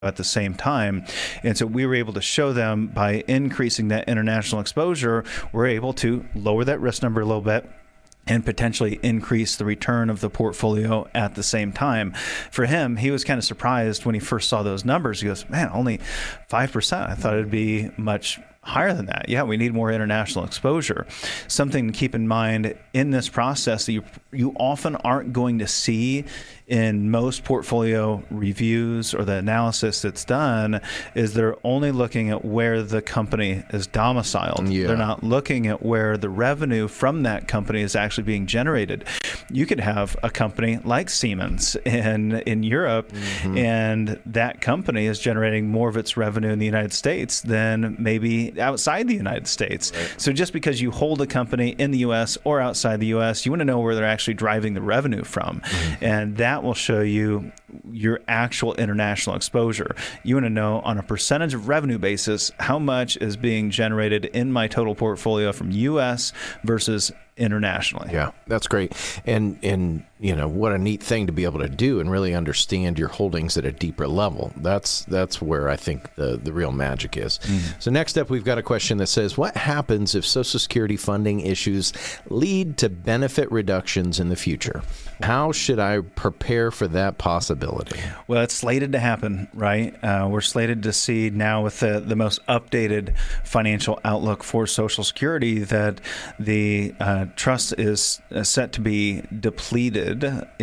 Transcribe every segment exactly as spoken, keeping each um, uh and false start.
at the same time. And so we were able to show them by increasing that international exposure, we're able to lower that risk number a little bit and potentially increase the return of the portfolio at the same time. For him, he was kind of surprised when he first saw those numbers. He goes, man, only five percent. I thought it'd be much higher than that. Yeah, we need more international exposure. Something to keep in mind in this process that you, you often aren't going to see in most portfolio reviews or the analysis that's done is they're only looking at where the company is domiciled. Yeah. They're not looking at where the revenue from that company is actually being generated. You could have a company like Siemens in, in Europe, mm-hmm. and that company is generating more of its revenue in the United States than maybe outside the United States. Right. So just because you hold a company in the U S or outside the U S, you want to know where they're actually driving the revenue from. Mm-hmm. And that will show you your actual international exposure. You want to know on a percentage of revenue basis, how much is being generated in my total portfolio from U S versus internationally. Yeah, that's great. And, and you know, what a neat thing to be able to do and really understand your holdings at a deeper level. That's that's where I think the, the real magic is. Mm. So next up, we've got a question that says, what happens if Social Security funding issues lead to benefit reductions in the future? How should I prepare for that possibility? Well, it's slated to happen, right? Uh, we're slated to see now with the, the most updated financial outlook for Social Security that the uh, trust is set to be depleted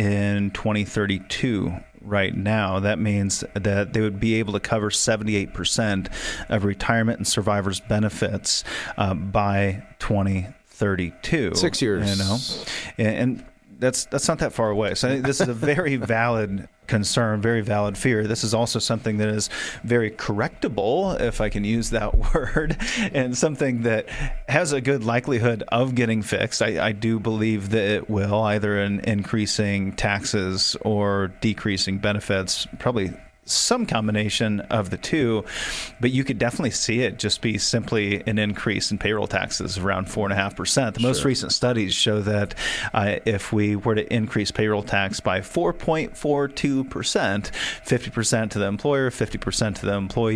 in twenty thirty-two. Right now, that means that they would be able to cover seventy-eight percent of retirement and survivors' benefits uh, by twenty thirty-two. Six years. You know, and, and that's that's not that far away. So I think this is a very valid concern, very valid fear. This is also something that is very correctable, if I can use that word, and something that has a good likelihood of getting fixed. I, I do believe that it will, either in increasing taxes or decreasing benefits, probably some combination of the two, but you could definitely see it just be simply an increase in payroll taxes around four and a half percent. The most Sure. recent studies show that uh, if we were to increase payroll tax by four point four two percent, fifty percent to the employer, fifty percent to the employee,